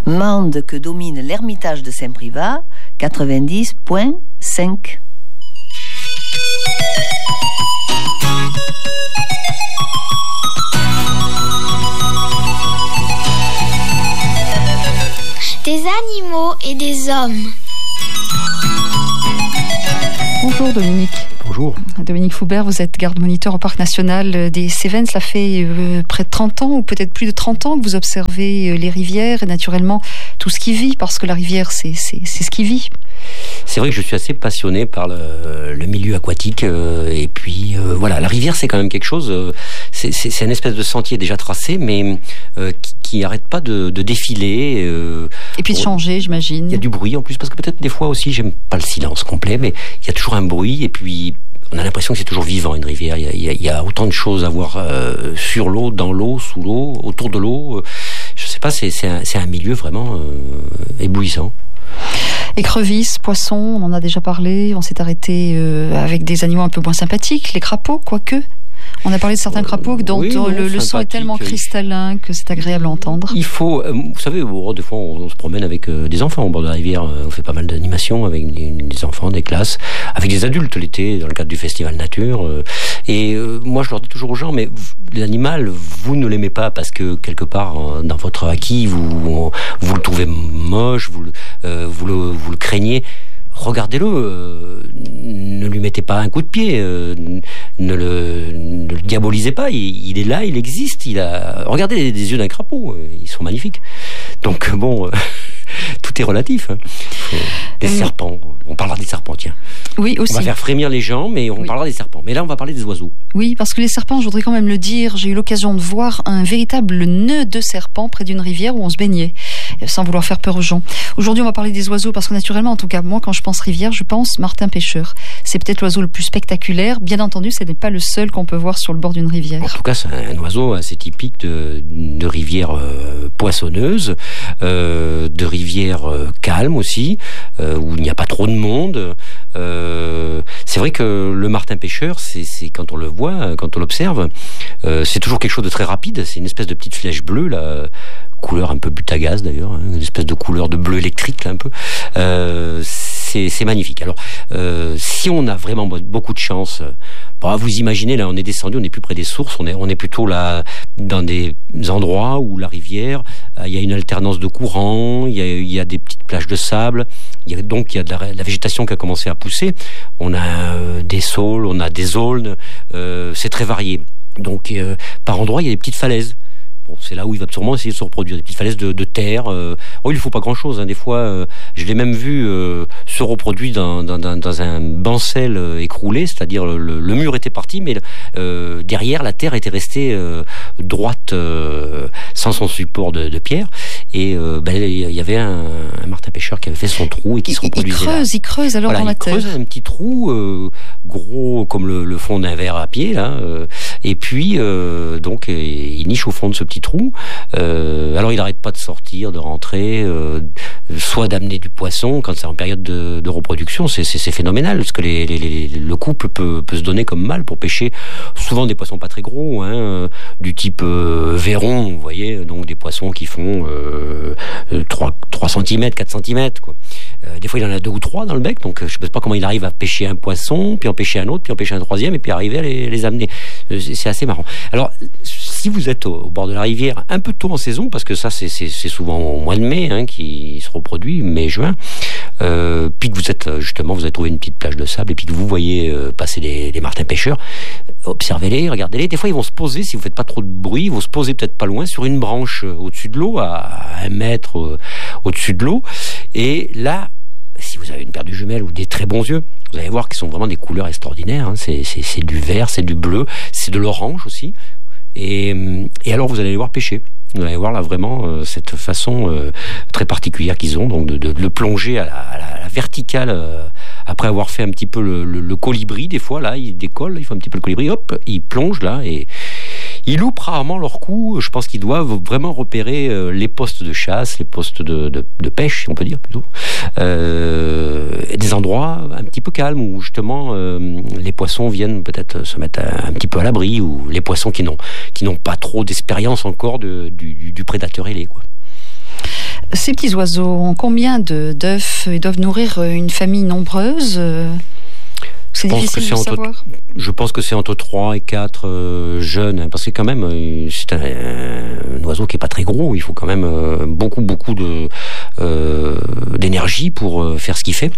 Mende que domine l'ermitage de Saint-Privat, 90.5. Des animaux et des hommes. Bonjour Dominique. Bonjour. Dominique Foubert, vous êtes garde-moniteur au Parc National des Cévennes. Cela fait près de 30 ans, ou peut-être plus de 30 ans, que vous observez les rivières et naturellement tout ce qui vit, parce que la rivière, c'est ce qui vit. C'est vrai que je suis assez passionné par le milieu aquatique. Et puis, voilà, la rivière, c'est quand même quelque chose... c'est une espèce de sentier déjà tracé, mais qui n'arrête pas de défiler. Et puis de changer, j'imagine. Il y a du bruit en plus, parce que peut-être des fois aussi, j'aime pas le silence complet, mais il y a toujours un bruit, et puis... On a l'impression que c'est toujours vivant, une rivière. Il y a autant de choses à voir sur l'eau, dans l'eau, sous l'eau, autour de l'eau. Je sais pas, c'est un milieu vraiment éblouissant. Écrevisses, poissons, on en a déjà parlé. On s'est arrêté avec des animaux un peu moins sympathiques, les crapauds, quoique. On a parlé de certains crapauds dont le son est tellement cristallin que c'est agréable à entendre. Il faut, vous savez, des fois on se promène avec des enfants au bord de la rivière. On fait pas mal d'animations avec des enfants, des classes, avec des adultes l'été dans le cadre du festival nature. Moi je leur dis toujours aux gens, mais l'animal, vous ne l'aimez pas parce que quelque part dans votre acquis vous le trouvez moche, vous le craignez. Regardez-le, ne lui mettez pas un coup de pied, ne le diabolisez pas, il est là, il existe, regardez les yeux d'un crapaud, ils sont magnifiques. Donc bon, tout est relatif. Les serpents, on parlera des serpents, tiens. Oui, aussi. On va faire frémir les gens, mais on parlera des serpents. Mais là, on va parler des oiseaux. Oui, parce que les serpents, je voudrais quand même le dire, j'ai eu l'occasion de voir un véritable nœud de serpents près d'une rivière où on se baignait, sans vouloir faire peur aux gens. Aujourd'hui, on va parler des oiseaux, parce que naturellement, en tout cas, moi, quand je pense rivière, je pense martin-pêcheur. C'est peut-être l'oiseau le plus spectaculaire. Bien entendu, ce n'est pas le seul qu'on peut voir sur le bord d'une rivière. En tout cas, c'est un oiseau assez typique de rivière poissonneuse, de rivière calme aussi, où il n'y a pas trop de monde. C'est vrai que le martin-pêcheur, c'est quand on le voit, quand on l'observe, c'est toujours quelque chose de très rapide. C'est une espèce de petite flèche bleue, là, couleur un peu but à gaz d'ailleurs, une espèce de couleur de bleu électrique, là, un peu. C'est magnifique. Alors, si on a vraiment beaucoup de chance, vous imaginez, là, on est descendu, on n'est plus près des sources, on est plutôt là dans des endroits où la rivière, il y a une alternance de courants, il y a des petites plages de sable, il y a de la végétation qui a commencé à pousser. On a des saules, on a des aulnes, c'est très varié. Donc, par endroits, il y a des petites falaises. Bon, c'est là où il va sûrement essayer de se reproduire, des petites falaises de terre. Il ne faut pas grand-chose. Des fois, je l'ai même vu se reproduire dans un bancel écroulé, c'est-à-dire le mur était parti, mais derrière, la terre était restée droite, sans son support de pierre. Et il y avait un martin-pêcheur qui avait fait son trou et qui se reproduisait là. Il creuse alors dans la terre. Il creuse un petit trou gros comme le fond d'un verre à pied, là. Et puis, donc, il niche au fond de ce petit trou. Alors il n'arrête pas de sortir, de rentrer, soit d'amener du poisson quand c'est en période de reproduction. C'est phénoménal parce que le couple peut se donner comme mâle pour pêcher souvent des poissons pas très gros, du type verron, vous voyez, donc des poissons qui font 3 cm, 4 cm, quoi. Des fois il en a 2 ou 3 dans le bec, donc je ne sais pas comment il arrive à pêcher un poisson, puis en pêcher un autre, puis en pêcher un troisième, et puis arriver à les amener. C'est assez marrant. Alors, si vous êtes au bord de la rivière, un peu tôt en saison, parce que ça c'est souvent au mois de mai qui se reproduit, mai-juin, puis que vous avez trouvé une petite plage de sable, et puis que vous voyez passer les martins-pêcheurs, observez-les, regardez-les. Des fois ils vont se poser, si vous ne faites pas trop de bruit, ils vont se poser peut-être pas loin, sur une branche au-dessus de l'eau, à 1 mètre au-dessus de l'eau, et là, si vous avez une paire de jumelles ou des très bons yeux, vous allez voir qu'ils sont vraiment des couleurs extraordinaires. C'est du vert, c'est du bleu, c'est de l'orange aussi. Et alors vous allez les voir pêcher. Vous allez voir là vraiment cette façon très particulière qu'ils ont, donc de le plonger à la verticale après avoir fait un petit peu le colibri. Des fois là, ils décollent, ils font un petit peu le colibri, hop, ils plongent là et ils loupent rarement leur coup. Je pense qu'ils doivent vraiment repérer les postes de chasse, les postes de pêche, si on peut dire plutôt, des endroits un petit peu calmes où justement les poissons viennent peut-être se mettre un petit peu à l'abri, ou les poissons qui n'ont pas trop d'expérience encore du prédateur ailé, quoi. Ces petits oiseaux ont combien d'œufs? Ils doivent nourrir une famille nombreuse. C'est difficile de savoir. Je pense que c'est entre 3 et 4 jeunes, hein, parce que quand même, c'est un oiseau qui est pas très gros. Il faut quand même beaucoup d'énergie pour faire ce qu'il fait.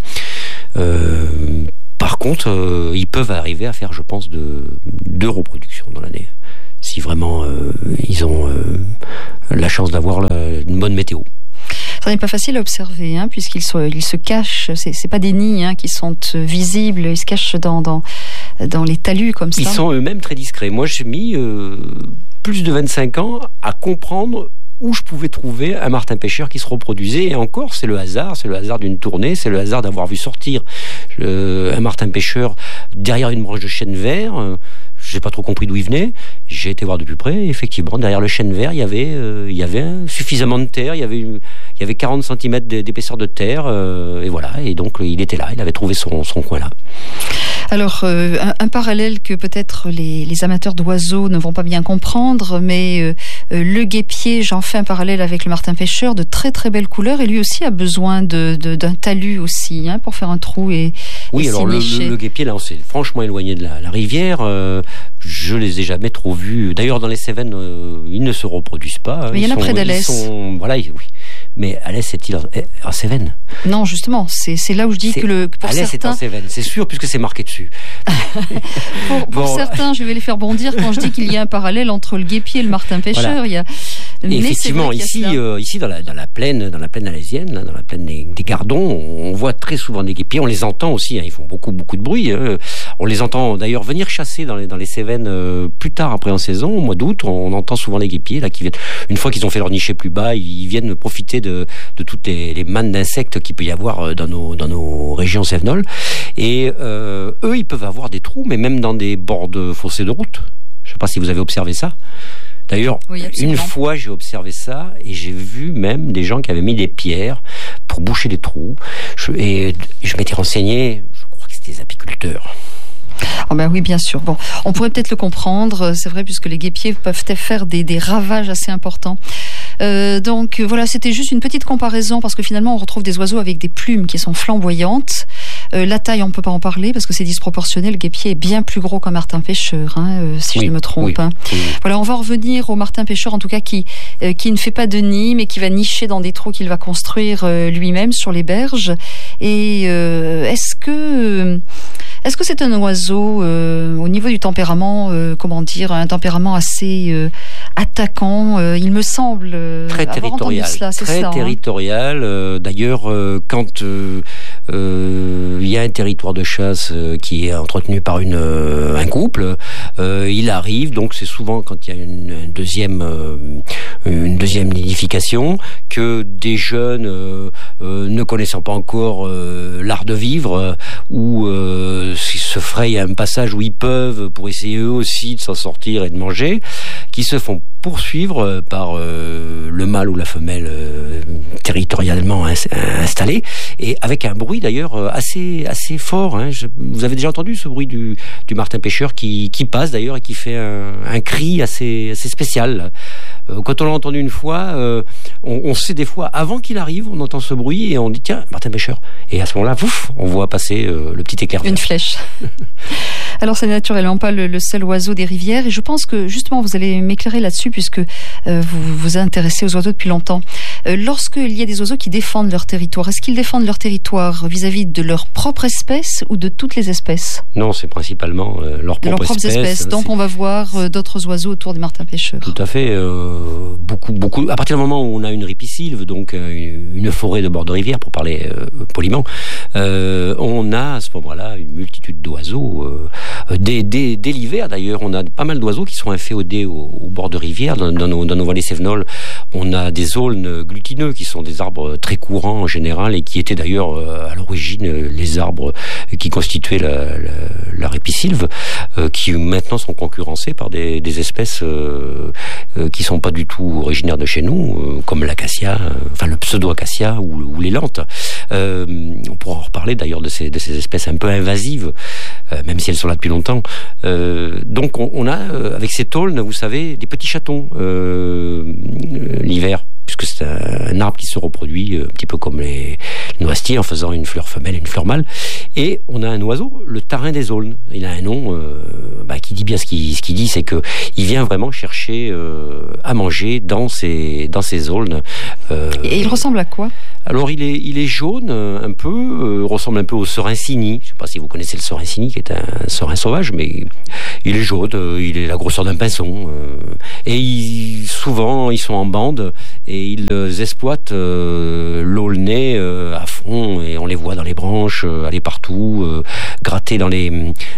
Par contre, ils peuvent arriver à faire, je pense, 2 reproductions dans l'année, si vraiment ils ont la chance d'avoir une bonne météo. Ça n'est pas facile à observer, hein, puisqu'ils se cachent. C'est pas des nids qui sont visibles. Ils se cachent dans les talus comme ça. Ils sont eux-mêmes très discrets. Moi, j'ai mis plus de 25 ans à comprendre où je pouvais trouver un martin pêcheur qui se reproduisait. Et encore, c'est le hasard d'une tournée, c'est le hasard d'avoir vu sortir un martin pêcheur derrière une branche de chêne vert. J'ai pas trop compris d'où il venait. J'ai été voir de plus près. Et effectivement, derrière le chêne vert, il y avait suffisamment de terre. Il y avait 40 cm d'épaisseur de terre. Et voilà. Et donc, il était là. Il avait trouvé son coin là. Alors, un parallèle que peut-être les amateurs d'oiseaux ne vont pas bien comprendre, mais le guêpier, j'en fais un parallèle avec le martin pêcheur, de très très belles couleurs, et lui aussi a besoin d'un talus aussi, hein, pour faire un trou et oui, alors le guêpier, là, on s'est franchement éloigné de la rivière. Je les ai jamais trop vus. D'ailleurs, dans les Cévennes, ils ne se reproduisent pas. Mais il y en a près d'Alès. Voilà, oui. Mais Alès est-il en Cévennes? Non, justement, c'est là où je dis que pour Alès certains... est en Cévennes, c'est sûr, puisque c'est marqué dessus. pour certains, je vais les faire bondir quand je dis qu'il y a un parallèle entre le guêpier et le martin pêcheur. Voilà. Et effectivement, ici dans la plaine alésienne, dans la plaine des Gardons, on voit très souvent des guêpiers. On les entend aussi, hein, ils font beaucoup de bruit. On les entend d'ailleurs venir chasser dans les Cévennes plus tard après en saison, au mois d'août. On entend souvent les guêpiers là qui viennent. Une fois qu'ils ont fait leur niché plus bas, ils viennent profiter de toutes les mannes d'insectes qu'il peut y avoir dans nos régions cévenoles. Et eux, ils peuvent avoir des trous, mais même dans des bords de fossés de route. Je ne sais pas si vous avez observé ça. D'ailleurs, oui, une fois, j'ai observé ça et j'ai vu même des gens qui avaient mis des pierres pour boucher des trous. Je m'étais renseigné, je crois que c'était des apiculteurs. Oh ben oui, bien sûr. Bon, on pourrait peut-être le comprendre, c'est vrai, puisque les guêpiers peuvent faire des ravages assez importants. Donc voilà, c'était juste une petite comparaison, parce que finalement, on retrouve des oiseaux avec des plumes qui sont flamboyantes. La taille, on ne peut pas en parler parce que c'est disproportionné. Le guêpier est bien plus gros qu'un martin pêcheur, si je ne me trompe. Oui. Voilà, on va revenir au martin pêcheur, en tout cas qui ne fait pas de nid, mais qui va nicher dans des trous qu'il va construire lui-même sur les berges. Et est-ce que c'est un oiseau au niveau du tempérament, un tempérament assez attaquant, il me semble très territorial, cela, très ça, territorial. D'ailleurs, quand il y a un territoire de chasse qui est entretenu par un couple, il arrive, donc c'est souvent quand il y a une deuxième nidification, que des jeunes ne connaissant pas encore l'art de vivre ou se frayent un passage où ils peuvent pour essayer eux aussi de s'en sortir et de manger, qui se font poursuivre par le mâle ou la femelle territorialement installé, et avec un bruit d'ailleurs assez fort. Vous avez déjà entendu ce bruit du martin pêcheur qui passe d'ailleurs et qui fait un cri assez spécial. Quand on l'a entendu une fois, on sait des fois, avant qu'il arrive, on entend ce bruit et on dit tiens, martin pêcheur. Et à ce moment-là, pouf, on voit passer le petit éclair. Une flèche. Alors, c'est naturellement pas le seul oiseau des rivières, et je pense que justement, vous allez m'éclairer là-dessus, puisque vous vous intéressez aux oiseaux depuis longtemps. Lorsqu'il y a des oiseaux qui défendent leur territoire, est-ce qu'ils défendent leur territoire vis-à-vis de leur propre espèce ou de toutes les espèces? Non, c'est principalement leur propre espèce. Donc, on va voir d'autres oiseaux autour des martins pêcheurs. Tout à fait. Beaucoup. À partir du moment où on a une ripisylve, donc une forêt de bord de rivière, pour parler poliment, on a à ce moment-là une multitude d'oiseaux. Dès l'hiver, d'ailleurs, on a pas mal d'oiseaux qui sont inféodés au bord de rivière. Dans nos vallées cévenoles, on a des aulnes glutineux qui sont des arbres très courants en général et qui étaient d'ailleurs à l'origine les arbres qui constituaient la ripisylve, qui maintenant sont concurrencés par des espèces qui sont pas du tout originaires de chez nous, comme l'acacia, le pseudo-acacia ou les lentes. On pourra en reparler d'ailleurs de ces espèces un peu invasives, même si elles sont là depuis longtemps. Donc on a, avec ces tôles, vous savez, des petits chatons l'hiver, puisque c'est un arbre qui se reproduit petit peu comme les noisetiers, en faisant une fleur femelle et une fleur mâle. Et on a un oiseau, le tarin des aulnes. Il a un nom qui dit bien ce qu'il dit, c'est que il vient vraiment chercher à manger dans ces aulnes. Et il ressemble à quoi ? Alors il est jaune un peu, ressemble un peu au serincini. Je ne sais pas si vous connaissez le serincini, qui est un serin sauvage, mais il est jaune, il est la grosseur d'un pinson. Et souvent ils sont en bande et ils exploitent l'aulnay à fond, et on les voit dans les branches, aller partout, gratter dans les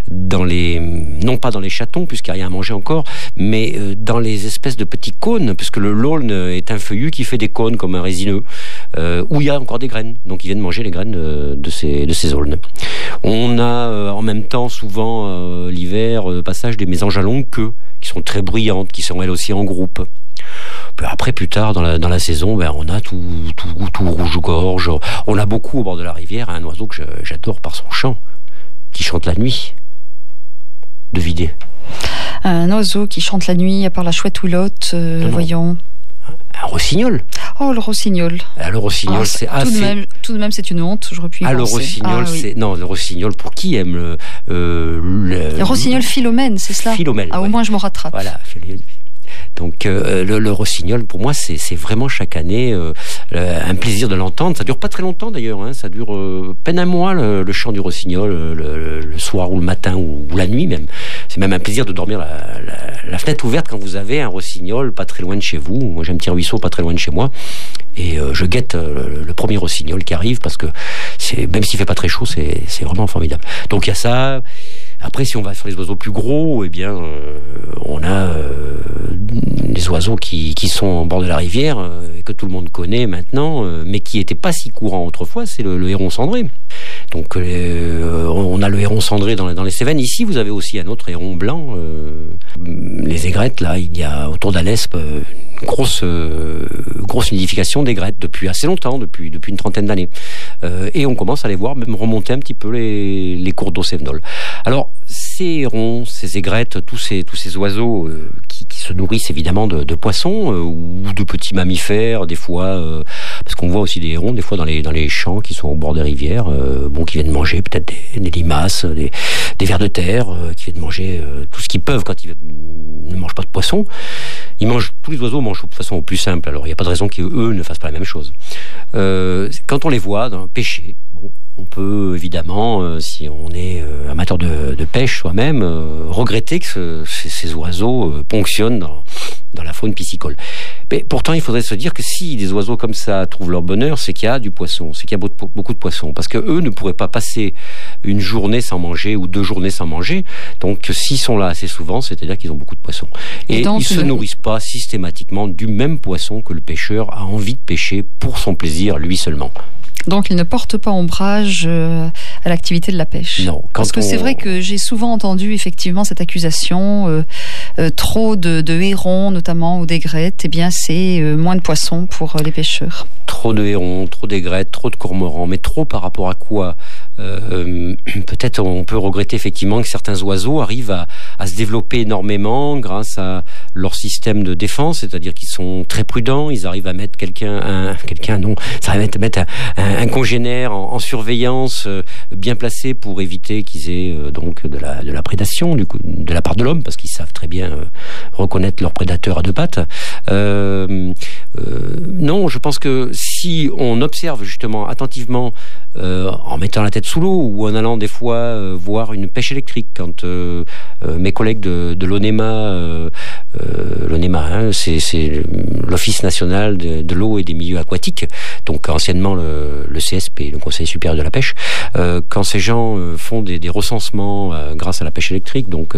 non pas dans les chatons puisqu'il n'y a rien à manger encore, mais dans les espèces de petits cônes, puisque l'aulne est un feuillu qui fait des cônes comme un résineux, où il y a encore des graines, donc ils viennent manger les graines de ces aulnes. On a en même temps souvent l'hiver passage des mésanges à longue queue qui sont très bruyantes, qui sont elles aussi en groupe. Puis après, plus tard dans la saison, on a tout rouge-gorge. On a beaucoup au bord de la rivière un oiseau que j'adore par son chant, qui chante la nuit. Devinez. Un oiseau qui chante la nuit, à part la chouette oulotte, voyons. Un rossignol. Oh, le rossignol. Le rossignol, c'est assez... Tout de même, c'est une honte, j'aurais pu y penser. Le rossignol, oui. Non, le rossignol, pour qui aime le rossignol Philomène, c'est cela ? Philomèle. Au moins, je me rattrape. Voilà, donc le rossignol, pour moi, c'est vraiment chaque année un plaisir de l'entendre. Ça dure pas très longtemps d'ailleurs, ça dure peine un mois le chant du rossignol, le soir ou le matin ou la nuit même. C'est même un plaisir de dormir la fenêtre ouverte quand vous avez un rossignol pas très loin de chez vous. Moi j'ai un petit ruisseau pas très loin de chez moi et je guette le premier rossignol qui arrive, parce que même s'il fait pas très chaud, c'est vraiment formidable. Donc il y a ça. Après, si on va sur les oiseaux plus gros, on a les oiseaux qui sont en bord de la rivière, que tout le monde connaît maintenant, mais qui n'étaient pas si courants autrefois, c'est le héron cendré. Donc on a le héron cendré dans les Cévennes. Ici, vous avez aussi un autre héron blanc. Les aigrettes, là, il y a autour d'Alespe une grosse nidification d'aigrettes depuis assez longtemps, depuis une trentaine d'années. Et on commence à les voir même remonter un petit peu les cours d'eau cévenols. Alors, ces hérons, ces aigrettes, tous ces oiseaux qui se nourrissent évidemment de poissons ou de petits mammifères, des fois, parce qu'on voit aussi des hérons, des fois dans les champs qui sont au bord des rivières, qui viennent manger peut-être des limaces, des vers de terre, qui viennent manger tout ce qu'ils peuvent quand ils ne mangent pas de poisson. Tous les oiseaux mangent de façon plus simple, alors il n'y a pas de raison qu'eux ne fassent pas la même chose. Quand on les voit pêcher, on peut évidemment, si on est amateur de pêche soi-même, regretter que ces oiseaux ponctionnent dans la faune piscicole. Mais pourtant, il faudrait se dire que si des oiseaux comme ça trouvent leur bonheur, c'est qu'il y a du poisson, c'est qu'il y a beaucoup de poissons, parce que eux ne pourraient pas passer une journée sans manger ou 2 journées sans manger. Donc, s'ils sont là assez souvent, c'est-à-dire qu'ils ont beaucoup de poissons. Et ils se nourrissent pas systématiquement du même poisson que le pêcheur a envie de pêcher pour son plaisir, lui seulement. Donc, il ne porte pas ombrage à l'activité de la pêche. Non. Parce que c'est vrai que j'ai souvent entendu effectivement cette accusation, trop de hérons notamment ou d'aigrettes, c'est moins de poissons pour les pêcheurs. Trop de hérons, trop d'aigrettes, trop de cormorans, mais trop par rapport à quoi ? Peut-être on peut regretter effectivement que certains oiseaux arrivent à se développer énormément grâce à leur système de défense, c'est-à-dire qu'ils sont très prudents, ils arrivent à mettre un congénère en surveillance bien placé pour éviter qu'ils aient donc de la prédation de la part de l'homme, parce qu'ils savent très bien reconnaître leurs prédateurs à 2 pattes. Non, je pense que si on observe justement attentivement en mettant la tête sous l'eau ou en allant des fois voir une pêche électrique, quand mes collègues de l'ONEMA, c'est l'Office national de l'eau et des milieux aquatiques, donc anciennement le CSP, le Conseil supérieur de la pêche, quand ces gens font des recensements grâce à la pêche électrique, donc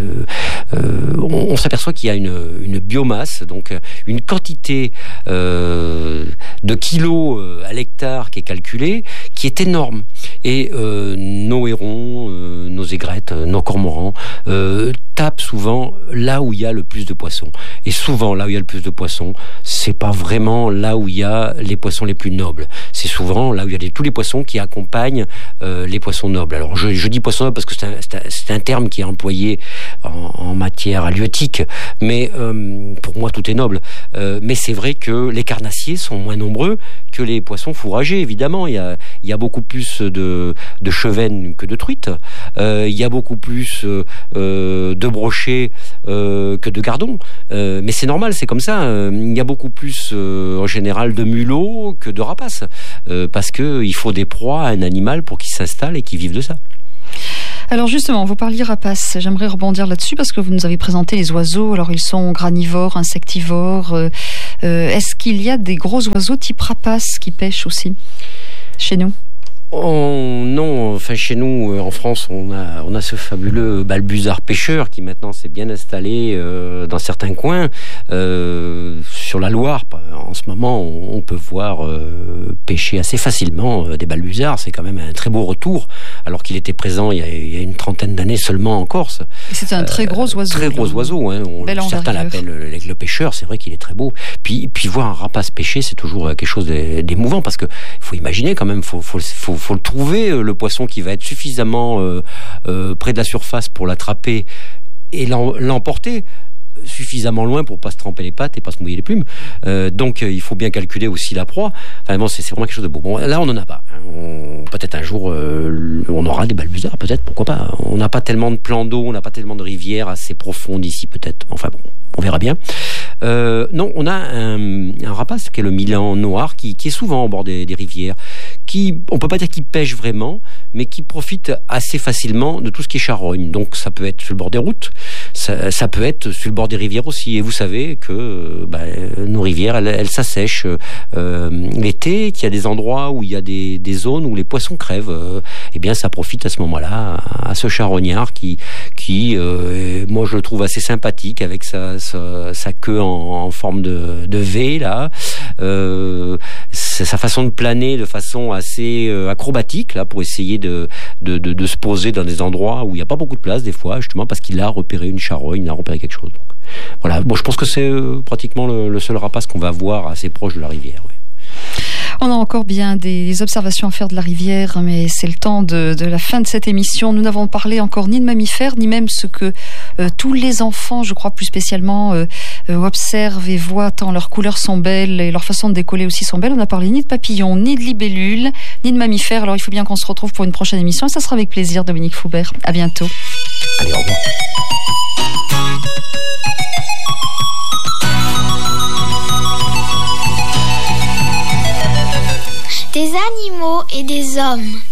on s'aperçoit qu'il y a une biomasse, donc une quantité de kilos à l'hectare qui est calculée, qui est énorme. Et nos hérons, nos aigrettes, nos cormorans tapent souvent là où il y a le plus de poissons. Et souvent, là où il y a le plus de poissons, c'est pas vraiment là où il y a les poissons les plus nobles. c'est souvent là où il y a tous les poissons qui accompagnent les poissons nobles. Alors je dis poissons nobles parce que c'est un terme qui est employé en matière halieutique, mais pour moi tout est noble. Mais c'est vrai que les carnassiers sont moins nombreux que les poissons fourragers, évidemment. Il y a beaucoup plus de chevennes que de truites. Il y a beaucoup plus de brochets que de gardons. Mais c'est normal, c'est comme ça. Il y a beaucoup plus en général de mulots que de rapaces. Parce qu'il faut des proies à un animal pour qu'il s'installe et qu'il vive de ça. Alors justement, vous parliez rapaces, j'aimerais rebondir là-dessus parce que vous nous avez présenté les oiseaux, alors ils sont granivores, insectivores. Est-ce qu'il y a des gros oiseaux type rapaces qui pêchent aussi chez nous ? Non, enfin chez nous en France on a ce fabuleux balbuzard pêcheur qui maintenant s'est bien installé dans certains coins. Sur la Loire en ce moment on peut voir pêcher assez facilement des balbuzards. C'est quand même un très beau retour alors qu'il était présent il y a une trentaine d'années seulement en Corse. Et c'est un très gros oiseau. Très gros oiseau, hein. Certains l'appellent l'aigle pêcheur. C'est vrai qu'il est très beau. Puis voir un rapace pêcher, c'est toujours quelque chose d'émouvant parce que faut imaginer quand même, faut le trouver, le poisson qui va être suffisamment près de la surface pour l'attraper et l'emporter suffisamment loin pour pas se tremper les pattes et pas se mouiller les plumes. Donc il faut bien calculer aussi la proie. Enfin bon, c'est vraiment quelque chose de beau. Bon, là on n'en a pas. Peut-être un jour on aura des balbuzards, peut-être, pourquoi pas. On n'a pas tellement de plans d'eau, on n'a pas tellement de rivières assez profondes ici, peut-être. Enfin bon, on verra bien. Non, on a un rapace qui est le milan noir qui est souvent au bord des rivières, qui, on peut pas dire qu'il pêche vraiment, mais qui profite assez facilement de tout ce qui est charogne. Donc ça peut être sur le bord des routes, ça peut être sur le bord des rivières aussi. Et vous savez que nos rivières, elles s'assèchent l'été, qu'il y a des endroits où il y a des zones où les poissons crèvent. Eh bien, ça profite à ce moment-là à ce charognard qui moi je le trouve assez sympathique avec sa queue en forme de V là. C'est sa façon de planer de façon assez acrobatique là pour essayer de se poser dans des endroits où il n'y a pas beaucoup de place des fois, justement parce qu'il a repéré une charogne, il a repéré quelque chose. Donc, voilà. Bon, je pense que c'est pratiquement le seul rapace qu'on va voir assez proche de la rivière. Ouais. On a encore bien des observations à faire de la rivière, mais c'est le temps de la fin de cette émission. Nous n'avons parlé encore ni de mammifères, ni même ce que tous les enfants, je crois plus spécialement, observent et voient tant leurs couleurs sont belles et leur façon de décoller aussi sont belles. On n'a parlé ni de papillons, ni de libellules, ni de mammifères. Alors il faut bien qu'on se retrouve pour une prochaine émission et ça sera avec plaisir, Dominique Foubert. À bientôt. Allez, au revoir. Des animaux et des hommes.